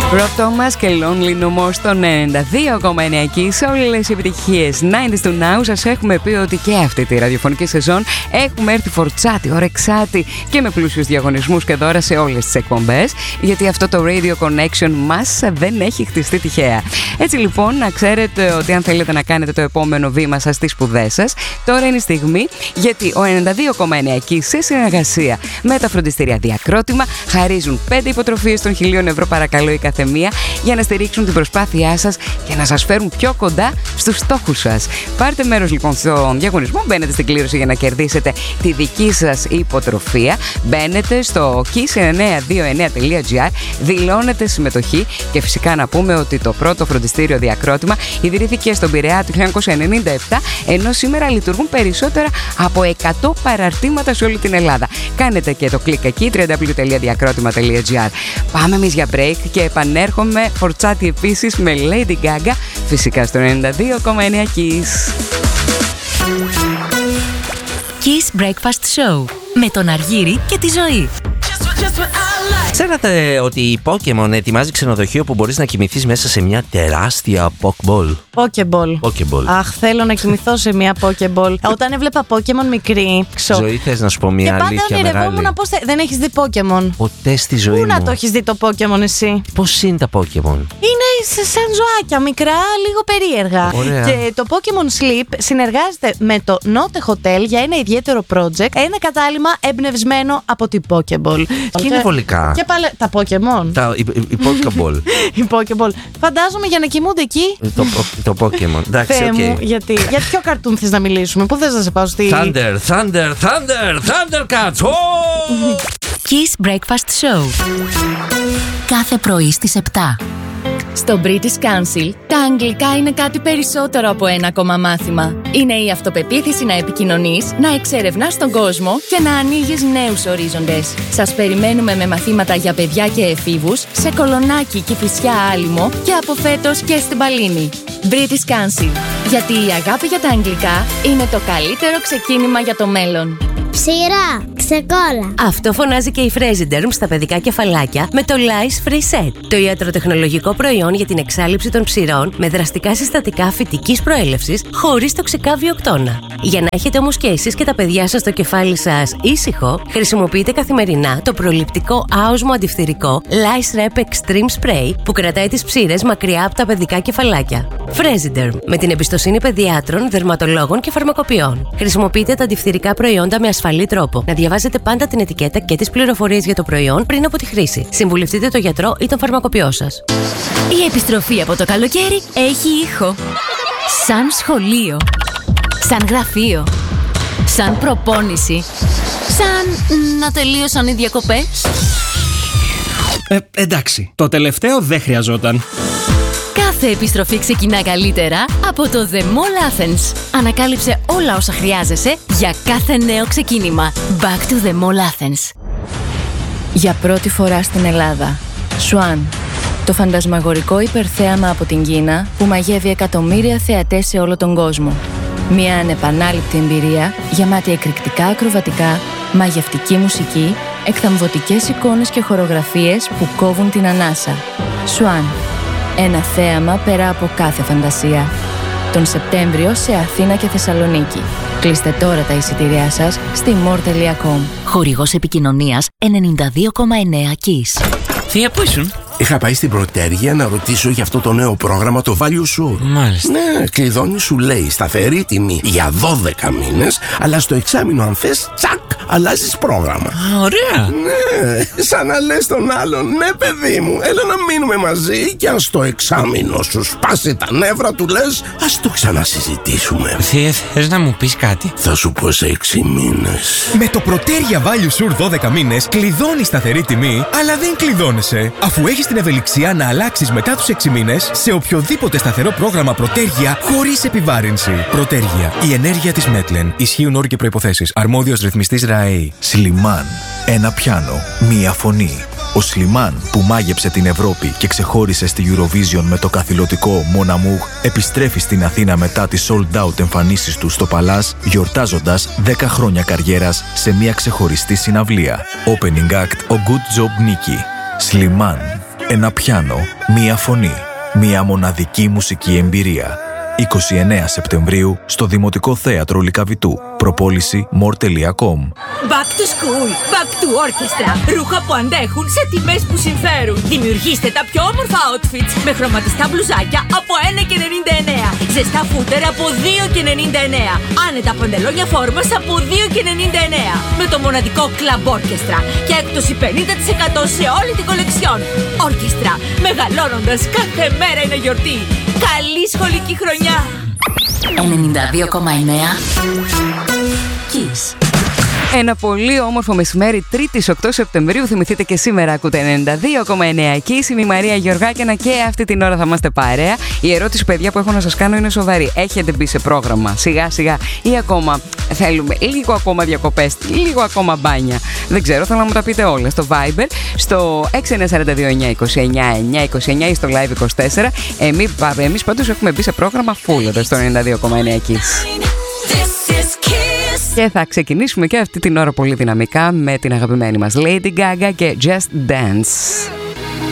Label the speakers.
Speaker 1: Rob Thomas και Lonely No More στο 92,9 και σε όλες οι επιτυχίες 90's to Now. Σας έχουμε πει ότι και αυτή τη ραδιοφωνική σεζόν έχουμε έρθει φορτσάτη, ορεξάτη και με πλούσιους διαγωνισμούς και δώρα σε όλες τις εκπομπές, γιατί αυτό το Radio Connection μας δεν έχει χτιστεί τυχαία. Έτσι λοιπόν, να ξέρετε ότι αν θέλετε να κάνετε το επόμενο βήμα σας στις σπουδές σας, τώρα είναι η στιγμή, γιατί ο 92,9 και σε συνεργασία με τα φροντιστήρια Διακρότημα χαρίζουν 5 υποτροφίες των 1.000 ευρώ παρακαλώ η καθεμία για να στηρίξουν την προσπάθειά σας και να σας φέρουν πιο κοντά στους στόχους σας. Πάρτε μέρος λοιπόν στον διαγωνισμό, μπαίνετε στην κλήρωση για να κερδίσετε τη δική σας υποτροφία, μπαίνετε στο kiss929.gr, δηλώνετε συμμετοχή και φυσικά να πούμε ότι το πρώτο φροντιστήριο Διακρότημα ιδρύθηκε στον Πειραιά του 1997, ενώ σήμερα λειτουργούν περισσότερα από 100 παραρτήματα σε όλη την Ελλάδα. Κάνετε και το κλικ εκεί, www.diakrotima.gr. Πάμε εμείς για break και επανέρχομαι φορτσάτη επίσης με Lady Gaga, φυσικά στο 92,9 Kiss.
Speaker 2: Kiss Breakfast Show με τον Αργύρη και τη Ζωή.
Speaker 3: Ξέρατε ότι η Pokemon ετοιμάζει ξενοδοχείο που μπορείς να κοιμηθείς μέσα σε μια τεράστια Pokeball.
Speaker 4: Pokeball. Αχ, θέλω να κοιμηθώ σε μια Pokeball. Όταν έβλεπα Pokemon μικρή.
Speaker 3: Ζωή, θες να σου πω μια αλήθεια μεγάλη?
Speaker 4: Δεν έχεις δει Pokemon?
Speaker 3: Ποτέ στη ζωή μου.
Speaker 4: Πού να το έχεις δει το Pokemon εσύ?
Speaker 3: Πώς είναι τα Pokemon?
Speaker 4: Είναι σαν ζωάκια μικρά, λίγο περίεργα.
Speaker 3: Ωραία.
Speaker 4: Και το Pokemon Sleep συνεργάζεται με το Note Hotel για ένα ιδιαίτερο project. Ένα κατάλημα εμπνευσμένο από την Pokeball.
Speaker 3: Και είναι βολικά.
Speaker 4: Και πάλι τα Pokemon.
Speaker 3: Η Pokeball.
Speaker 4: Η Pokeball. Φαντάζομαι για να κοιμούνται εκεί.
Speaker 3: Το Pokemon. Εντάξει,
Speaker 4: Θεέ
Speaker 3: οκ.
Speaker 4: μου, γιατί. Για ποιο καρτούν θες να μιλήσουμε? Πού θες να σε πάω στη...
Speaker 3: Thundercats.
Speaker 2: Kiss Breakfast Show. Κάθε πρωί στις 7. Στο British Council, τα αγγλικά είναι κάτι περισσότερο από ένα ακόμα μάθημα. Είναι η αυτοπεποίθηση να επικοινωνείς, να εξερευνάς τον κόσμο και να ανοίγεις νέους ορίζοντες. Σας περιμένουμε με μαθήματα για παιδιά και εφήβους σε Κολονάκι, Κηφισιά, Άλυμο και από φέτος και στην Παλίνη. British Council. Γιατί η αγάπη για τα αγγλικά είναι το καλύτερο ξεκίνημα για το μέλλον.
Speaker 5: Ψηρά, ξεκόλα.
Speaker 2: Αυτό φωνάζει και η Fresiderm στα παιδικά κεφαλάκια με το Lice Free Set, το ιατροτεχνολογικό προϊόν για την εξάλειψη των ψηρών με δραστικά συστατικά φυτικής προέλευσης χωρίς τοξικά βιοκτώνα. Για να έχετε όμως και εσείς και τα παιδιά σας το κεφάλι σας ήσυχο, χρησιμοποιείτε καθημερινά το προληπτικό άοσμο αντιφθηρικό Lice Rep Extreme Spray που κρατάει τις ψήρες μακριά από τα παιδικά κεφαλάκια. Fresiderm, με την εμπιστοσύνη παιδιάτρων, δερματολόγων και φαρμακοποιών. Χρησιμοποιείτε τα αντιφθηρικά προϊόντα με ασφαλή τρόπο. Να διαβάζετε πάντα την ετικέτα και τις πληροφορίες για το προϊόν πριν από τη χρήση. Συμβουλευτείτε τον γιατρό ή τον φαρμακοποιό σας.
Speaker 6: Η επιστροφή από το καλοκαίρι έχει ήχο. Σαν σχολείο. Σαν γραφείο. Σαν προπόνηση. Σαν να τελείωσαν οι διακοπές.
Speaker 7: Εντάξει, το τελευταίο δεν χρειαζόταν.
Speaker 6: Κάθε επιστροφή ξεκινά καλύτερα από το The Mall Athens. Ανακάλυψε όλα όσα χρειάζεσαι για κάθε νέο ξεκίνημα. Back to The Mall Athens.
Speaker 8: Για πρώτη φορά στην Ελλάδα, Swan, το φαντασμαγορικό υπερθέαμα από την Κίνα που μαγεύει εκατομμύρια θεατές σε όλο τον κόσμο. Μια ανεπανάληπτη εμπειρία γεμάτη εκρηκτικά ακροβατικά, μαγευτική μουσική, εκθαμβωτικές εικόνες και χορογραφίες που κόβουν την ανάσα. Swan. Ένα θέαμα πέρα από κάθε φαντασία. Τον Σεπτέμβριο σε Αθήνα και Θεσσαλονίκη. Κλείστε τώρα τα εισιτήριά σας στη more.com.
Speaker 2: Χορηγός επικοινωνίας 92,9 Kiss.
Speaker 3: Θεία, πού ήσουν?
Speaker 9: Είχα πάει στην Πρωτέργεια να ρωτήσω για αυτό το νέο πρόγραμμα, το Value Sure.
Speaker 3: Μάλιστα.
Speaker 9: Ναι, κλειδώνει, σου λέει σταθερή τιμή για 12 μήνες, αλλά στο εξάμηνο αν θες, τσακ, αλλάζεις πρόγραμμα.
Speaker 3: Ωραία.
Speaker 9: Ναι, σαν να λες τον άλλον, ναι παιδί μου, έλα να μείνουμε μαζί και αν στο εξάμηνο σου σπάσει τα νεύρα του λες, ας το ξανασυζητήσουμε.
Speaker 3: Θεία, θες να μου πεις κάτι?
Speaker 9: Θα σου πω σε 6 μήνες.
Speaker 7: Με το Πρωτέργεια Value Sure 12 μήνες κλειδώνεις σταθερή τιμή, αλλά δεν κλειδώνεσαι, αφού έχεις την ευελιξία να αλλάξεις μετά τους 6 μήνες σε οποιοδήποτε σταθερό πρόγραμμα Πρωτέργεια χωρίς επιβάρυνση. Πρωτέργεια. Η ενέργεια της Μέτλεν. Ισχύουν όροι και προϋποθέσεις. Αρμόδιος ρυθμιστής ΡΑΕΗ.
Speaker 10: Σλιμάν. Ένα πιάνο. Μία φωνή. Ο Σλιμάν που μάγεψε την Ευρώπη και ξεχώρισε στη Eurovision με το καθηλωτικό Mon Amour επιστρέφει στην Αθήνα μετά τις sold out εμφανίσεις του στο Παλάς, γιορτάζοντας 10 χρόνια καριέρας σε μια ξεχωριστή συναυλία. Opening act ο Good Job Nicky. Σλιμάν. Ένα πιάνο, μία φωνή, μία μοναδική μουσική εμπειρία. 29 Σεπτεμβρίου στο Δημοτικό Θέατρο Λυκαβητού. Προπόληση more.com.
Speaker 11: Back to school, back to orchestra. Ρούχα που αντέχουν σε τιμές που συμφέρουν. Δημιουργήστε τα πιο όμορφα outfits με χρωματιστά μπλουζάκια από 1,99. Ζεστά φούτερ από 2,99. Άνετα παντελόνια φόρμας από 2,99. Με το μοναδικό Club Orchestra και έκπτωση 50% σε όλη την κολεξιόν. Orchestra, μεγαλώνοντας κάθε μέρα είναι γιορτή. Καλή σχολική χρονιά.
Speaker 6: 92,9 Kiss.
Speaker 1: Ένα πολύ όμορφο μεσημέρι, 3η 8 Σεπτεμβρίου. Θυμηθείτε και σήμερα ακούτε 92,9 Kiss. Είμαι η Μαρία Γεωργάκινα και αυτή την ώρα θα είμαστε παρέα. Η ερώτηση, παιδιά, που έχω να σας κάνω είναι σοβαρή. Έχετε μπει σε πρόγραμμα σιγά σιγά ή ακόμα θέλουμε λίγο ακόμα διακοπές, λίγο ακόμα μπάνια? Δεν ξέρω, θέλω να μου τα πείτε όλα στο Viber, στο 6942-929-929 ή στο Live 24. Εμείς πάντως έχουμε μπει σε πρόγραμμα full εδώ στο 92,9 Kiss. Και θα ξεκινήσουμε και αυτή την ώρα πολύ δυναμικά με την αγαπημένη μας Lady Gaga και Just Dance.